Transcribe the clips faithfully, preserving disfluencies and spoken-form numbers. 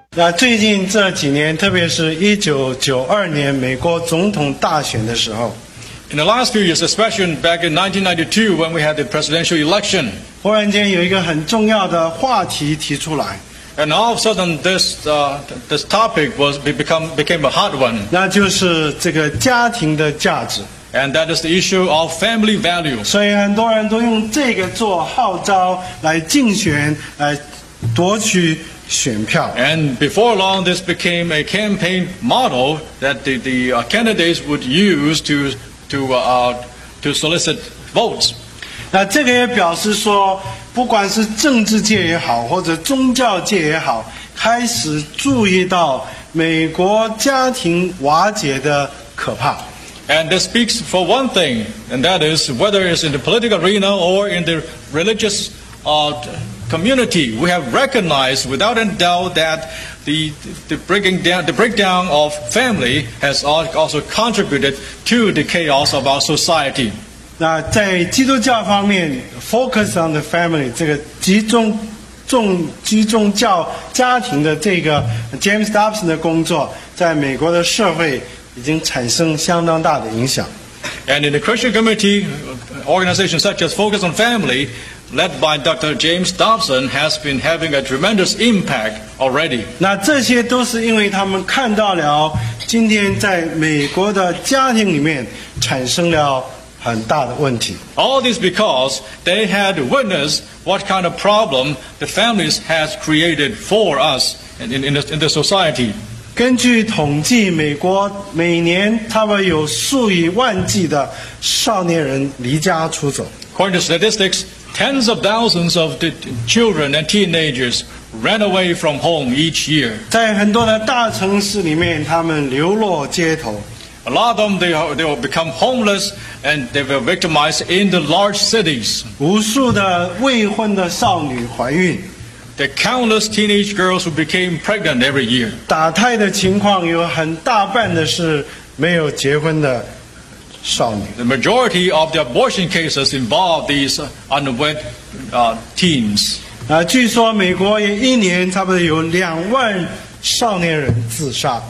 那最近这几年，特别是一九九二年美国总统大选的时候， In the last few years, especially back in nineteen ninety-two when we had the presidential election, 忽然间有一个很重要的话题提出来， and all of a sudden this uh, this topic was become became a hot one, 那就是这个家庭的价值。 and that is the issue of family value. 所以很多人都用这个做号召来竞选，来夺取选票。 And before long, this became a campaign model that the, the uh, candidates would use to to uh, to solicit votes. 那这个也表示说，不管是政治界也好，或者宗教界也好，开始注意到美国家庭瓦解的可怕。 And this speaks for one thing, and that is whether it's in the political arena or in the religious uh, community, we have recognized without a doubt that the, the, breaking down, the breakdown of family has also contributed to the chaos of our society. 那在基督教方面 ，focus on the family 这个集中重集中教家庭的这个 James Dobson 的工作，在美国的社会已经产生相当大的影响。 And in the Christian community, organizations such as Focus on Family, led by Doctor James Dobson, has been having a tremendous impact already. 那这些都是因为他们看到了今天在美国的家庭里面产生了很大的问题。 All this because they had witnessed what kind of problem the families has created for us in, in, in, the, in the society. 根据统计，美国每年差不多有数以万计的少年人离家出走。 According to statistics, tens of thousands of the children and teenagers ran away from home each year. 在很多的大城市里面，他们流落街头。 A lot of them, they, they will become homeless and they were victimized in the large cities. 无数的未婚的少女怀孕， The countless teenage girls who became pregnant every year. 打胎的情况有很大半的是没有结婚的少女。 The majority of the abortion cases involve these unwed uh, teens. 啊，据说美国也一年差不多有两万少年人自杀。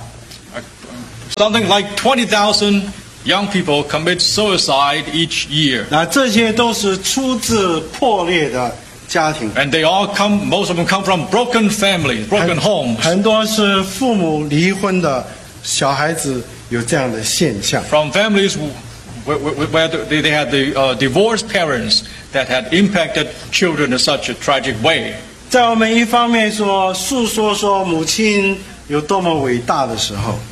Something like twenty thousand young people commit suicide each year. 那这些都是出自破裂的家庭， And they all come, most of them come from broken families, broken homes. 很多是父母离婚的小孩子有这样的现象。 From families where, where, where they they had the uh, divorced parents that had impacted children in such a tragic way. 在我们一方面说诉说说母亲有多么伟大的时候，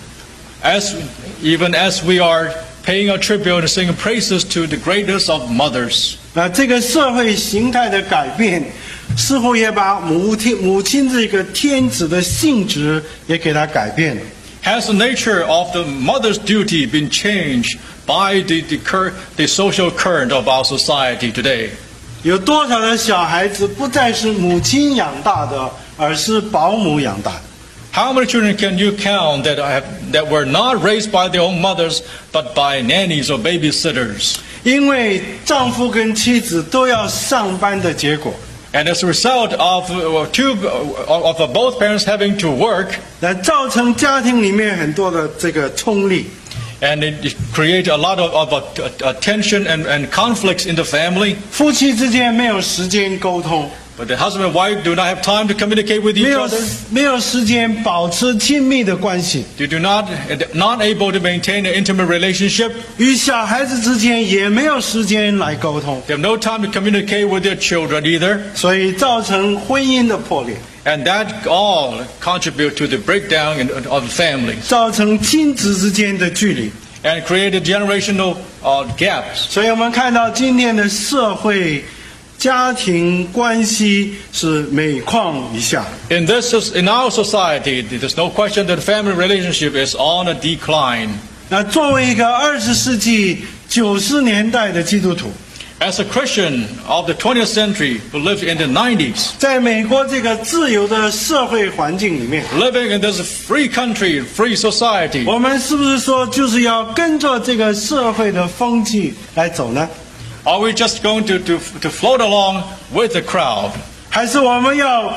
As even as we are paying a tribute and singing praises to the greatest of mothers. 那这个社会形态的改变，似乎也把母亲母亲这个天子的性质也给它改变了。 Has the nature of the mother's duty been changed by the, the, cur- the social current of our society today? 有多少的小孩子不再是母亲养大的，而是保姆养大的？ How many children can you count that have, that were not raised by their own mothers, but by nannies or babysitters? 因为丈夫跟妻子都要上班的结果， And as a result of uh, two of both parents having to work, 那造成家庭里面很多的这个冲力。 and it creates a lot of, of uh, tension and, and conflicts in the family. 夫妻之间没有时间沟通， But the husband and wife do not have time to communicate with 没 each 有 other. 没有时间保持亲密的关系， They do not not able to maintain an intimate relationship. 与小孩子之间也没有时间来沟通， They have no time to communicate with their children either. 所以造成婚姻的破裂， And that all contribute to the breakdown in, of the families 造成亲子之间的距离。 and created generational uh, gaps. 所以我们看到今天的社会家庭关系是每况愈下。 In this, in our society, there's no question that family relationship is on a decline. 那作为一个二十世纪九十年代的基督徒， As a Christian of the twentieth century who lived in the nineties, 在美国这个自由的社会环境里面， living in this free country, free society, 我们是不是说就是要跟着这个社会的风气来走呢？ are we just going to, to, to float along with the crowd? 还是我们要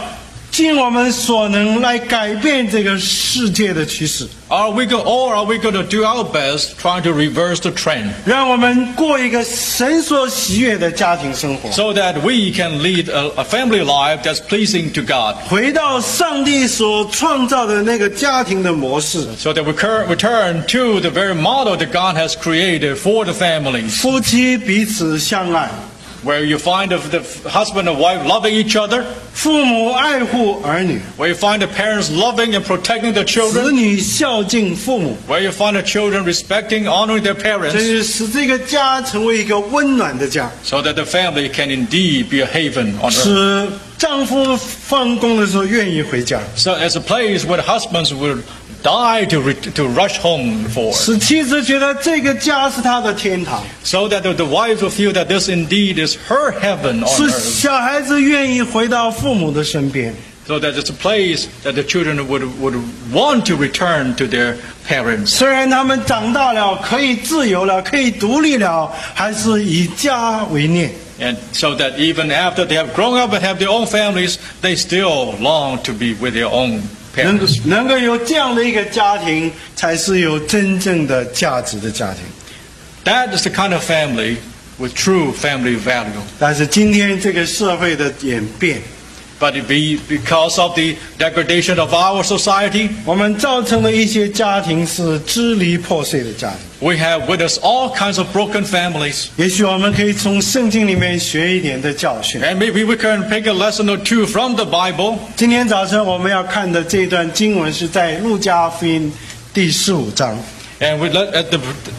尽我们所能来改变这个世界的趋势， Are we go, or are we going to do our best trying to reverse the trend 让我们过一个神所喜悦的家庭生活， so that we can lead a, a family life that's pleasing to God, 回到上帝所创造的那个家庭的模式， so that we cur- return to the very model that God has created for the families, 夫妻彼此相爱， where you find the, the husband and wife loving each other, 父母爱护儿女， where you find the parents loving and protecting their 子 children, 女孝敬父母， where you find the children respecting, honoring their 这 parents, 是使这个家成为一个温暖的家， so that the family can indeed be a haven on earth. 使丈夫放工的时候愿意回家， So as a place where the husbands will die to, re- to rush home for, 使妻子觉得这个家是她的天堂， so that the, the wives will feel that this indeed is her heaven on 使 earth, 小孩子愿意回到父母的身边。 so that it's a place that the children would, would want to return to their parents. 虽然他们长大了，可以自由了，可以独立了，还是以家为念。 And so that even after they have grown up and have their own families, they still long to be with their own 能 parents. 能够有这样的一个家庭，才是有真正的价值的家庭。 That is the kind of family with true family value. 但是今天这个社会的演变， But it be because of the degradation of our society, 我们造成了一些家庭是支离破碎的家庭。 we have witnessed all kinds of broken families. 也许我们可以从圣经里面学一点的教训。 And maybe we can take a lesson or two from the Bible. 今天早晨我们要看的这段经文是在路加福音第十五章。 And we let at the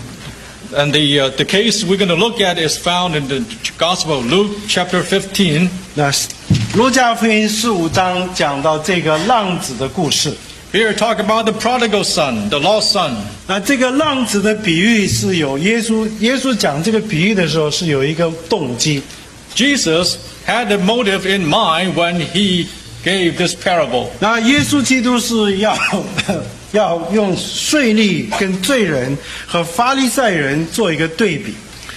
and the uh, the case we're going to look at is found in the Gospel of Luke chapter fifteen. 那路加福音十五章讲到这个浪子的故事。 Here talk about the prodigal son, the lost son. 那这个浪子的比喻是有耶稣，耶稣讲这个比喻的时候是有一个动机。 Jesus had a motive in mind when he gave this parable. 那耶稣基督是要要用税吏跟罪人和法利赛人做一个对比。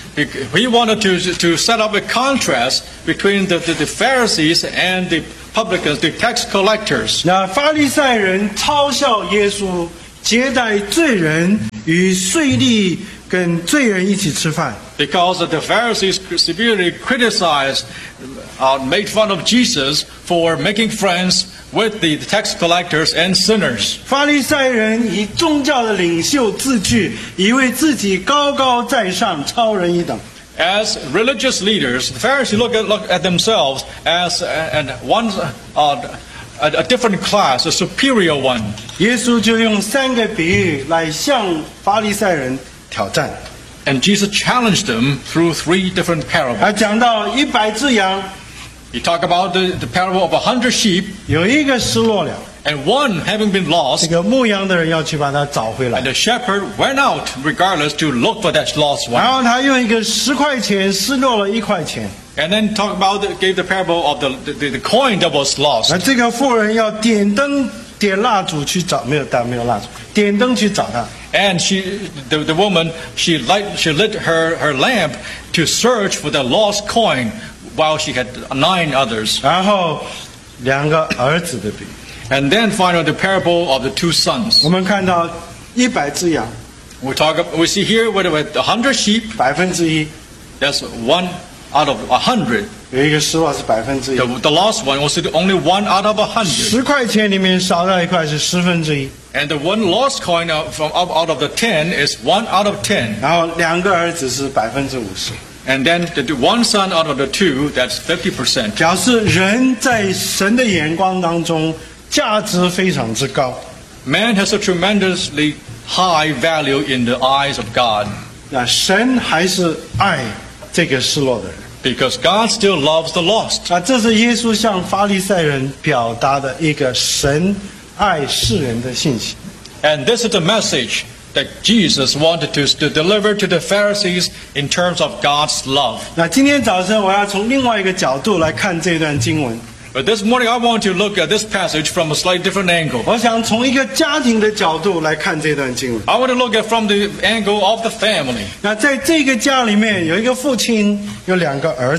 He wanted to to set up a contrast between the, the, the Pharisees and the publicans, the tax collectors. 那法利赛人嘲笑耶稣接待罪人，与税吏跟罪人一起吃饭。 Because the Pharisees severely criticized, uh, made fun of Jesus for making friends with the tax collectors and sinners. 法利赛人以宗教的领袖自居，以为自己高高在上，超人一等。 As religious leaders, the Pharisees look at, look at themselves as and one uh, a, a different class, a superior one. 耶稣就用三个比喻来向法利赛人挑战。 And Jesus challenged them through three different parables. 他讲到一百只羊， He talked about the, the parable of a hundred sheep, 有一个失落了， and one having been 这 lost, 个牧羊的人要去把它找回来 and。the shepherd went out regardless to look for that lost 然 one. 后他用一个十块钱失落了一块钱， And then talk about the, gave the parable of the, the, the coin that was lost. 那这个妇人要点灯点蜡烛去找，没有灯没有蜡烛，点灯去找他。 And she, the, the woman, she light, she lit her, her lamp to search for the lost coin, while she had nine others. 然后两个儿子的比喻， And then finally the parable of the two sons. 我们看到一百只羊， We talk. We see here with a hundred sheep. 百分之一， That's one out of a hundred. 有一个失落是百分之一 The,，the lost one was the only one out of a hundred. 十块钱里面少掉一块是十分之一， And the one lost coin out, from out out of the ten is one out of ten. 然后两个儿子是百分之五十， And then the the one son out of the two, that's fifty percent. 表示人在神的眼光当中价值非常之高。 Man has a tremendously high value in the eyes of God, 那神还是爱这个失落的人。 because God still loves the lost. 啊，这是耶稣向法利赛人表达的一个神爱世人的信息。 And this is the message that Jesus wanted to, to deliver to the Pharisees in terms of God's love. 那今天早晨我要从另外一个角度来看这段经文， But this morning I want to look at this passage from a slightly different angle. 我想从一个家庭的角度来看这段经文。 I want to look at from the angle of the family. 那在这个家里面有一个父亲，有两个儿子。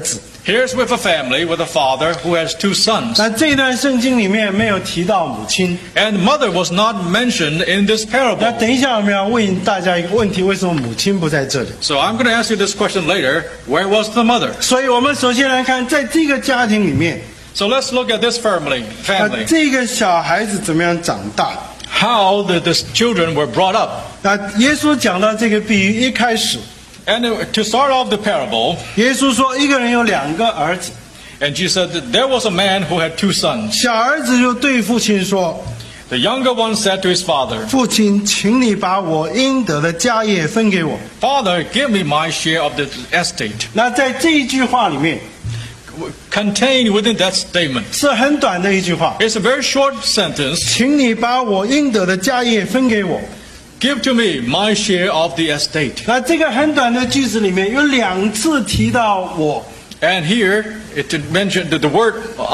Here's with a family with a father who has two sons. 那这段圣经里面没有提到母亲。 And mother was not mentioned in this 那 parable. 等一下我们要问大家一个问题：为什么母亲不在这里？ So I'm going to ask you this question later. Where was the mother? 所以我们首先来看，在这个家庭里面， So let's look at this family. 那 family. 这个小孩子怎么样长大？ How the, the children were brought up. 那耶稣讲到这个比喻一开始， And to start off the parable, 耶稣说一个人有两个儿子， and Jesus said that there was a man who had two sons. 小儿子就对父亲说 The younger one said to his father,：“ 父亲，请你把我应得的家业分给我。 Father, give me my share of the estate. ” 那在这一句话里面 Contained within that statement. 是很短的一句话， It's a very short sentence. 请你把我应得的家业分给我。 Give to me my share of the estate. 那这个很短的句子里面有两次提到我， And here it mentioned that the word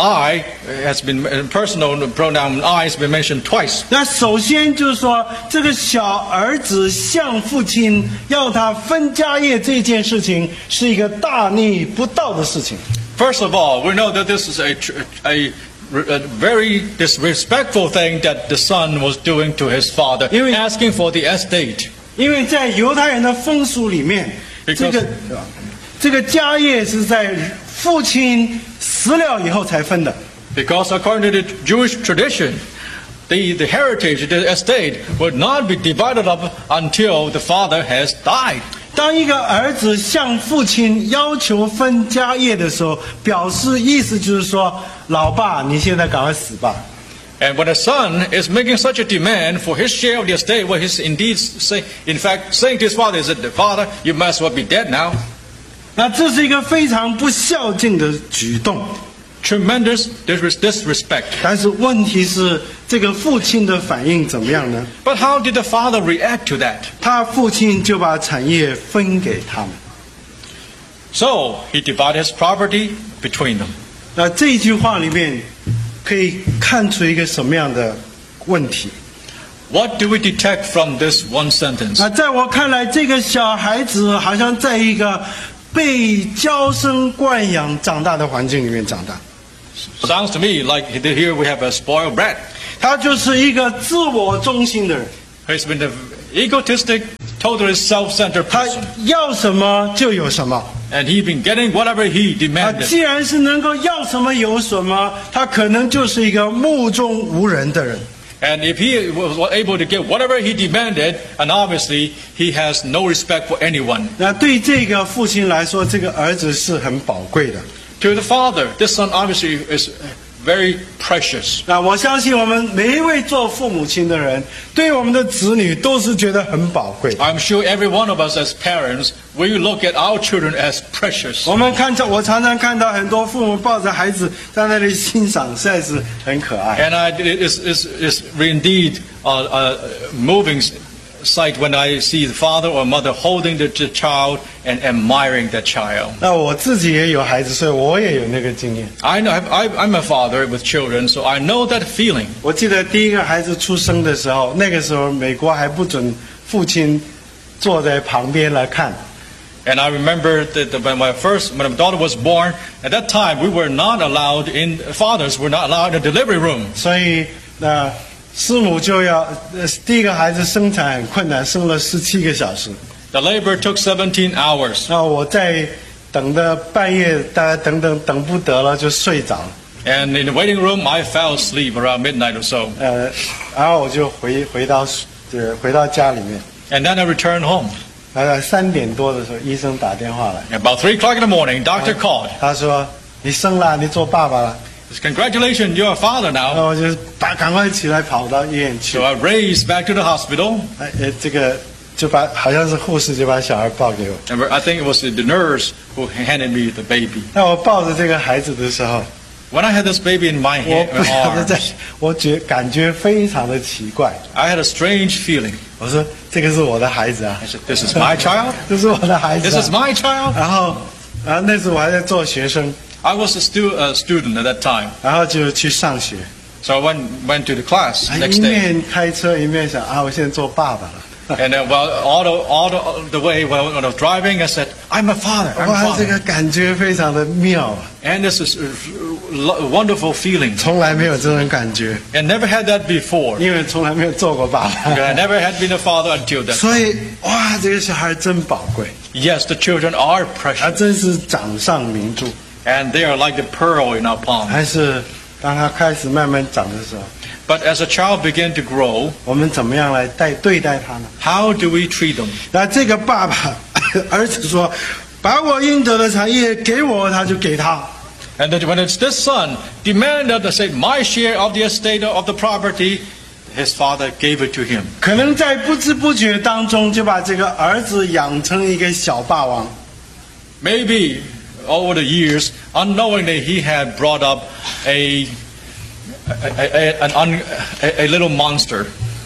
I has been personal pronoun I has been mentioned twice. 那首先就是说，这个小儿子向父亲要他分家业这件事情是一个大逆不道的事情。 First of all, we know that this is a, a, a very disrespectful thing that the son was doing to his father, 因为- asking for the estate. 因为在犹太人的风俗里面， Because- 这个这个家业是在父亲死了以后才分的。 Because according to the Jewish tradition, the, the heritage, the estate, would not be divided up until the father has died. 当一个儿子向父亲要求分家业的时候，表示意思就是说，老爸，你现在赶快死吧。 And when a son is making such a demand for his share of the estate, what he's indeed say, in fact saying to his father is that, the father, you might as well be dead now. 那这是一个非常不孝敬的举动。 Tremendous disres- disrespect. 但是问题是，这个父亲的反应怎么样呢？ But how did the father react to that? 他父亲就把产业分给他们。 So he divided his property between them. 那这一句话里面可以看出一个什么样的问题？ What do we detect from this one sentence? 那在我看来，这个小孩子好像在一个被娇生惯养长大的环境里面长大， Sounds to me like here we have a spoiled brat. 他就是一个自我中心的人， He's been an egotistic, totally self-centered 他 person. 要什么就有什么。 And he's been getting whatever he 啊， demanded. 既然是能够要什么有什么，他可能就是一个目中无人的人。 And if he was able to get whatever he demanded, and obviously he has no respect for anyone. 那对这个父亲来说，这个儿子是很宝贵的。 To the father, this son obviously is very precious. 那我相信我们每一位做父母亲的人，对我们的子女都是觉得很宝贵。 I'm sure every one of us as parents, we look at our children as precious. 我们看到，我常常看到很多父母抱着孩子在那里欣赏，实在是很可爱。 And I, it is, is, is indeed a, a moving sight when I see the father or mother holding the, the child and admiring that child. 那我自己也有孩子，所以我也有那个经验。 I know, I, I'm a father with children, so I know that feeling. 我记得第一个孩子出生的时候，那个时候美国还不准父亲坐在旁边来看。 And I remember that when my first, when my daughter was born, at that time we were not allowed in, fathers were not allowed in the delivery room. 所以那师母就要，呃第一个孩子生产很困难，生了十七个小时。 The labor took seventeen hours. 那我在等的半夜，大概等等等不得了，就睡着了。 And in the waiting room, I fell asleep around midnight or so. 呃，然后我就回回到呃回到家里面。 And then I returned home. 呃，三点多的时候，医生打电话来， About three o'clock in the morning, doctor called. 他说：“你生了，你做爸爸了。” Congratulations, you're a father 然 now. 后我就把赶快起来跑到医院去 So。I raced back to the hospital. 哎，呃这个就把好像是护士就把小孩抱给我。 And I think it was the nurse who handed me the baby. 那我抱着这个孩子的时候， When I had this baby in my 我 hand, 不晓得 my 在 arms, 我觉感觉非常的奇怪。 I had a strange feeling. 我说这个是我的孩子啊 I，said, "This is my child. 这是我的孩子、 This 啊 is。my child." 然后，然后那时候我还在做学生， I was a, stu- a student at that time, 然后就去上学， so I went went to the class 哎 next 一 day. 面开车一面想啊，我现在做爸爸了。 And then, well, all the, all the, the way when I was driving, I said, I'm a father, I'm a 哇，这 father. 个感觉非常的妙啊， And this is a lo- wonderful feeling. 从来没有这种感觉， And never had that before. 因为从来没有做过爸 I 爸。 never had been a father until that. 所以，哇，这个小孩真宝贵， Yes, the children are 他 precious. 真是掌上明珠。 And they are like the pearl in our palm. 还是当他开始慢慢长的时候， But as a child began to grow, 我们怎么样来待对待他呢？ how do we treat them? 那这个爸爸儿子说：“把我应得的产业给我，他就给他。” And then when it's this son demanded, say, my share of the estate of the property, his father gave it to him. 可能在不知不觉当中，就把这个儿子养成一个小霸王。 Maybe over the years, unknowingly, he had brought up a a, a, an un, a, a little monster.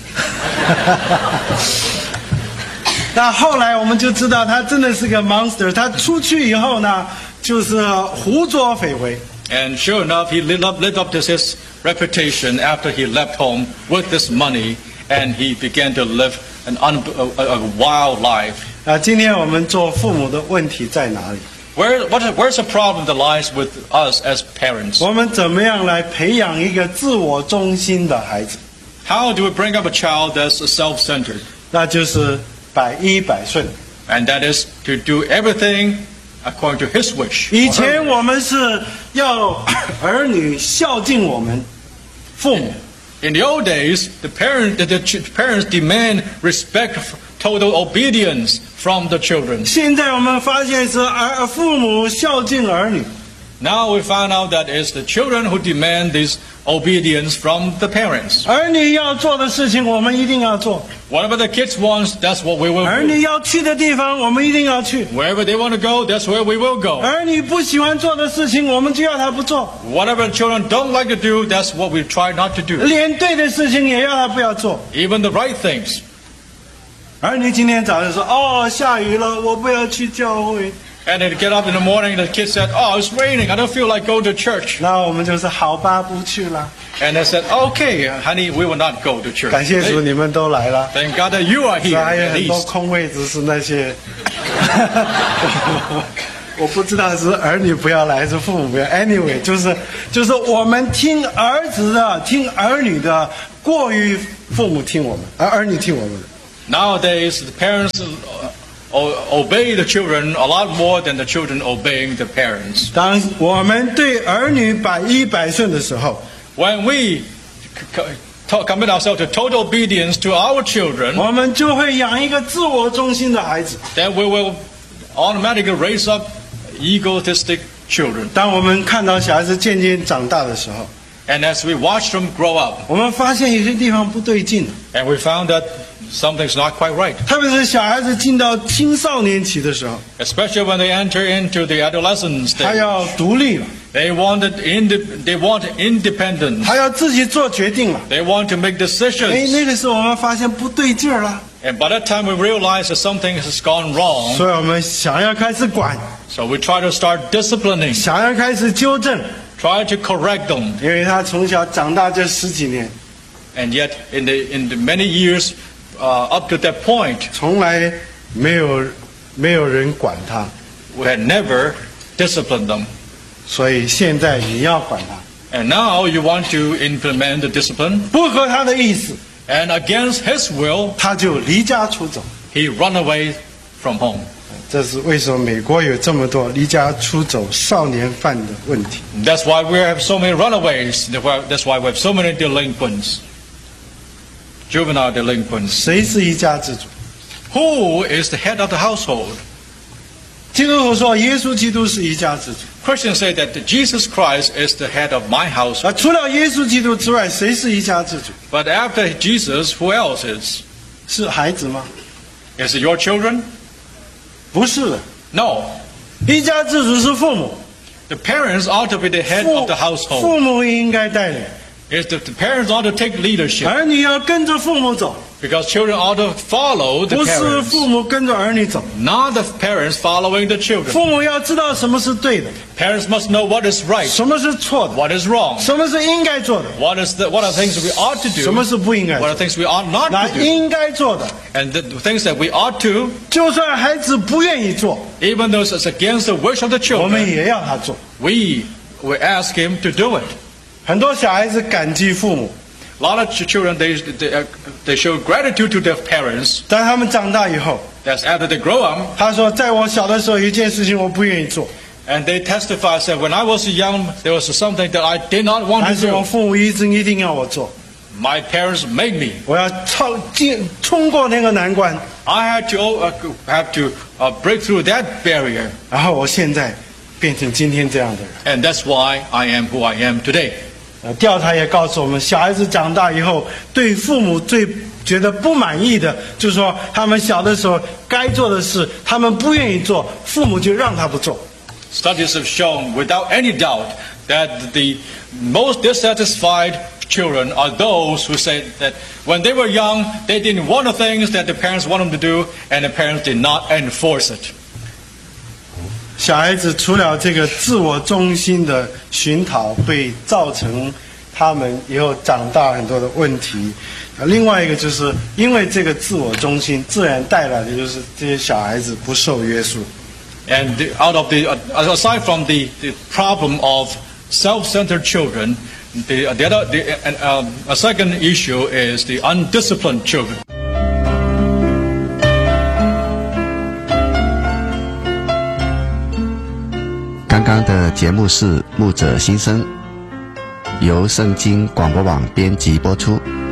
那后来我们就知道，他真的是个 monster。他出去以后呢，就是胡作非为。 And sure enough, he lived up, lived up to his reputation after he left home with this money, and he began to live an un, a, a wild life. 啊，今天我们做父母的问题在哪里？ Where, what, where's the problem that lies with us as parents? 我们怎么样来培养一个自我中心的孩子？ How do we bring up a child that's self-centered? 那就是百依百顺。 And that is to do everything according to his wish. 以 or her 前 wish. 我们是要儿女孝敬我们父母， In the old days, the, parent, the, the ch- parents demand respect, total obedience from the children. 现在我们发现是儿父母孝敬儿女。 Now we find out that it's the children who demand this obedience from the parents. 儿女要做的事情，我们一定要做； Whatever the kids want, that's what we will 儿 do. 女要去的地方，我们一定要去； Wherever they want to go, that's where we will go. 儿女不喜欢做的事情，我们就要他不做； Whatever the children don't like to do, that's what we try not to do. 连对的事情也要他不要做。 Even the right things. 儿女今天早上说：“哦，下雨了，我不要去教会。 And they get up in the morning, the kids said, oh, it's raining, I don't feel like going to church. ” 那我们就是好吧，不去了。 And they said, okay, honey, we will not go to church. 感谢主， Hey, 你们都来了。 thank God that you are 是 here 还有 at 很多 least. 空位置是那些，我不知道是儿女不要来，还是父母不要。Anyway，就是就是我们听儿子的，听儿女的，过于父母听我们，而儿女听我们的。 Nowadays, the parents uh, o- obey the children a lot more than the children obeying the parents. 当我们对儿女百依百顺的时候， When we c- c- commit ourselves to total obedience to our children, 我们就会养一个自我中心的孩子。 then we will automatically raise up egotistic children. 当我们看到小孩子渐渐长大的时候， And as we watch them grow up, 我们发现有些地方不对劲， and we found that something's not quite right, 特别是小孩子进到青少年期的时候， especially when they enter into the adolescence 他 stage. 要独立了， They wanted inde- they want independence. 他要自己做决定了。 They want to make 哎， decisions. 那个时候我们发现不对劲儿了， And by that time we realize that something has gone wrong. 所以我们想要开始管， So we try to start disciplining, 想要开始纠正， try to correct them. 因为他从小长大这十几年， And yet in the, in the many years uh, up to that point, 从来没有没有人管他， we had never disciplined them. 所以现在你要管他， And now you want to implement the discipline, 不合他的意思， and against his will, 他就离家出走。 he run away from home. 这是为什么美国有这么多离家出走少年犯的问题。 That's why we have so many runaways. That's why we have so many delinquents, juvenile delinquents. 谁是一家之主？ Who is the head of the household? 基督徒说，耶稣基督是一家之主。 Christians say that Jesus Christ is the head of my household. 啊，除了耶稣基督之外，谁是一家之主？ But after Jesus, who else is? 是孩子吗？ Is it your children? 不是的， No. 一家之主是父母， The parents ought to be the head 父 of the household. 父母应该带领， is that the parents ought to take leadership 儿女要跟着父母走， because children ought to follow the 不是 parents, 父母跟着儿女走。 not the parents following the children. 父母要知道什么是对的， Parents must know what is right, 什么是错的， what is wrong, 什么是应该做的， what is the, what are things we ought to 什么 do, 是不应该 what 做 are things we ought not 那 to do, 应该做的， and the things that we ought to, 就算孩子不愿意做， even though it's against the wish of the 我们 children, 也要他做。 we we ask him to do it. 很多小孩子感激父母， A lot of ch- children, they, they, uh, they show gratitude to their parents. 但他们长大以后， That's after they grow up, 他说，在我小的时候，有一件事情我不愿意做， and they testify, said, when I was young, there was something that I did not want 但 to 是我 do. 父母一直一定要我做， My parents made me. 我要超进冲过那个难关， I had to uh, have to uh, break through that barrier, 然后我现在变成今天这样的人。 and that's why I am who I am today. 呃，调查也告诉我们，小孩子长大以后，对父母最觉得不满意的，就是说他们小的时候该做的事，他们不愿意做，父母就让他不做。 Studies have shown, without any doubt, that the most dissatisfied children are those who say that when they were young, they didn't want the things that the parents want them to do, and the parents did not enforce it. 小孩子除了这个自我中心的熏陶，会造成他们以后长大很多的问题。啊，另外一个就是因为这个自我中心，自然带来的就是这些小孩子不受约束。 And the, out of the, uh, aside from the, the problem of self-centered children, the, the other, the, and, um, a second issue is the undisciplined children. 刚刚的节目是牧者心声，由圣经广播网编辑播出。